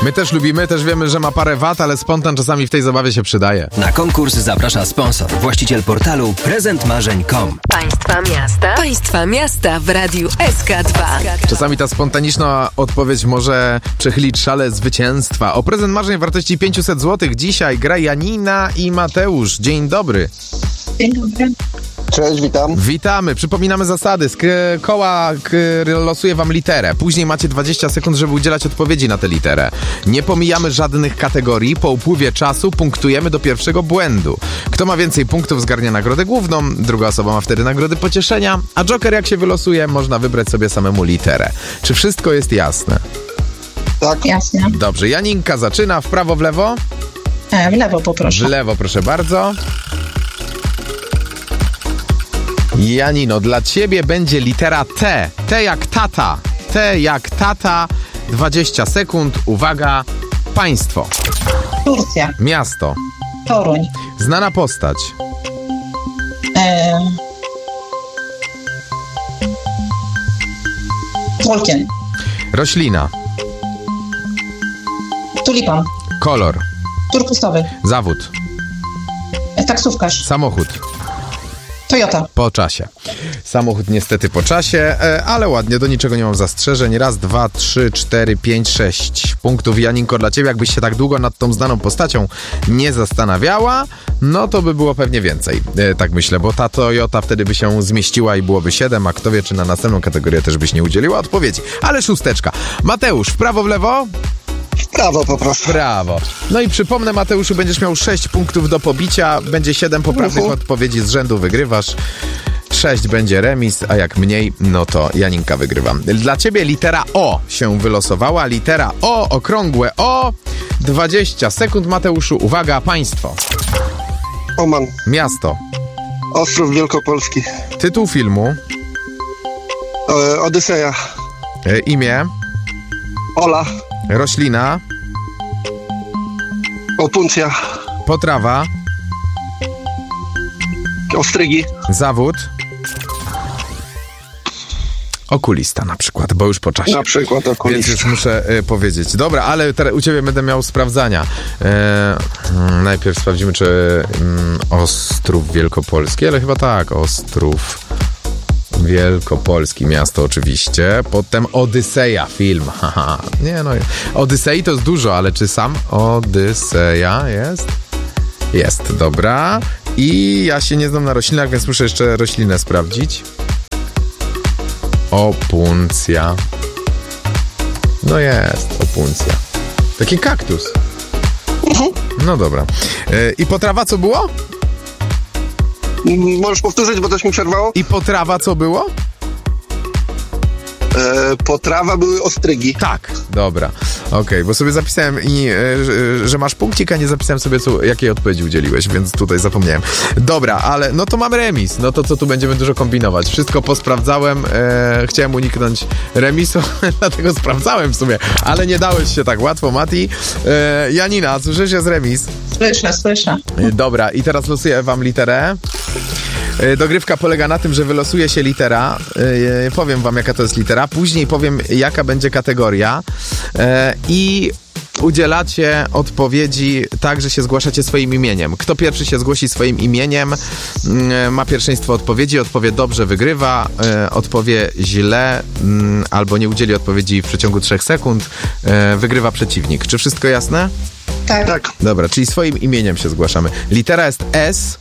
My też lubimy, też wiemy, że ma parę wad, ale spontan czasami w tej zabawie się przydaje. Na konkurs zaprasza sponsor, właściciel portalu prezentmarzeń.com. Państwa miasta w Radiu SK2. Czasami ta spontaniczna odpowiedź może przechylić szale zwycięstwa. O prezent marzeń wartości 500 zł dzisiaj gra Janina i Mateusz. Dzień dobry. Dzień dobry. Cześć, witam. Witamy. Przypominamy zasady. Z koła losuje wam literę. Później macie 20 sekund, żeby udzielać odpowiedzi na tę literę. Nie pomijamy żadnych kategorii. Po upływie czasu punktujemy do pierwszego błędu. Kto ma więcej punktów, zgarnia nagrodę główną. Druga osoba ma wtedy nagrody pocieszenia. A joker, jak się wylosuje, można wybrać sobie samemu literę. Czy wszystko jest jasne? Tak. Jasne. Dobrze. Janinka zaczyna. W prawo, w lewo? W lewo poproszę. W lewo, proszę bardzo. Janino, dla ciebie będzie litera T. T jak tata. T jak tata. 20 sekund. Uwaga. Państwo. Turcja. Miasto. Toruń. Znana postać. Tolkien. Roślina. Tulipan. Kolor. Turkusowy. Zawód. Taksówkarz. Samochód. Toyota. Po czasie. Samochód niestety po czasie, ale ładnie, do niczego nie mam zastrzeżeń. 1, 2, 3, 4, 5, 6 punktów. Janinko, dla ciebie, jakbyś się tak długo nad tą znaną postacią nie zastanawiała, no to by było pewnie więcej. Tak myślę, bo ta Toyota wtedy by się zmieściła i byłoby 7, a kto wie, czy na następną kategorię też byś nie udzieliła odpowiedzi. Ale 6. Mateusz, w prawo, w lewo? W prawo poproszę. Brawo. No i przypomnę, Mateuszu, będziesz miał 6 punktów do pobicia, będzie 7 poprawnych odpowiedzi z rzędu, wygrywasz. 6 będzie remis, a jak mniej, no to Janinka wygrywa. Dla ciebie litera O się wylosowała. Litera O, okrągłe O. 20 sekund, Mateuszu. Uwaga, państwo. Oman. Miasto. Ostrów Wielkopolski. Tytuł filmu. Odyseja. Imię. Ola. Roślina. Opuncja. Potrawa. Ostrygi. Zawód. Okulista na przykład, bo już po czasie. Na przykład Więc okulista. już muszę powiedzieć. Dobra, ale teraz u ciebie będę miał sprawdzania. Najpierw sprawdzimy, czy Ostrów Wielkopolski, ale chyba tak, Ostrów Wielkopolski, miasto oczywiście. Potem Odyseja, film. Haha. Nie no, Odysei to jest dużo, ale czy sam Odyseja jest? Jest, dobra. I ja się nie znam na roślinach, więc muszę jeszcze roślinę sprawdzić. Opuncja. No jest, opuncja. Taki kaktus. No dobra. I potrawa co było? Możesz powtórzyć, bo coś mi przerwało? I potrawa co było? Potrawa były ostrygi. Tak, dobra. Okej, bo sobie zapisałem, że masz punkcik, a nie zapisałem sobie, jakiej odpowiedzi udzieliłeś, więc tutaj zapomniałem. Dobra, ale no to mamy remis. No to co tu będziemy dużo kombinować? Wszystko posprawdzałem. Chciałem uniknąć remisu, dlatego sprawdzałem w sumie, ale nie dałeś się tak łatwo, Mati. Janina, słyszysz, jest remis? Słyszę. Dobra, i teraz losuję wam literę. Dogrywka polega na tym, że wylosuje się litera. Powiem wam, jaka to jest litera. Później powiem, jaka będzie kategoria. I udzielacie odpowiedzi tak, że się zgłaszacie swoim imieniem. Kto pierwszy się zgłosi swoim imieniem, ma pierwszeństwo odpowiedzi. Odpowie dobrze, wygrywa. Odpowie źle albo nie udzieli odpowiedzi w przeciągu 3 sekund, wygrywa przeciwnik. Czy wszystko jasne? Tak. Dobra, czyli swoim imieniem się zgłaszamy. Litera jest S.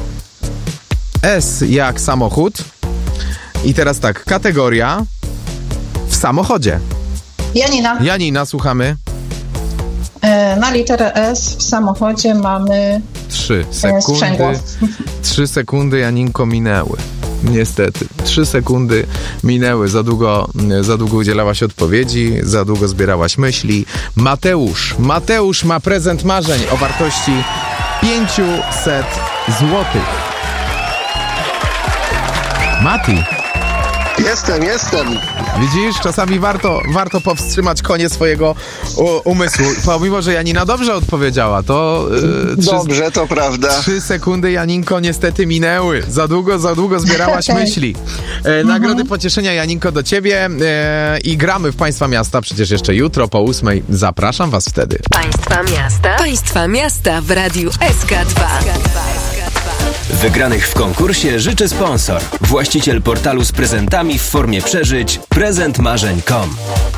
S jak samochód. I teraz tak, kategoria w samochodzie. Janina. Janina, słuchamy. Na literę S w samochodzie mamy 3 sprzęgło. sekundy. 3 sekundy, Janinko, minęły. Niestety. 3 sekundy minęły. Za długo udzielałaś odpowiedzi, za długo zbierałaś myśli. Mateusz ma prezent marzeń o wartości 500 złotych. Mati. Jestem. Widzisz, czasami warto powstrzymać konie swojego umysłu. Pomimo, że Janina dobrze odpowiedziała, to... Dobrze, to prawda. 3 sekundy, Janinko, niestety minęły. Za długo zbierałaś myśli. Nagrody pocieszenia, Janinko, do ciebie i gramy w Państwa Miasta przecież jeszcze jutro po 8:00. Zapraszam was wtedy. Państwa Miasta w Radiu SK2. Wygranych w konkursie życzy sponsor. Właściciel portalu z prezentami w formie przeżyć prezentmarzeń.com.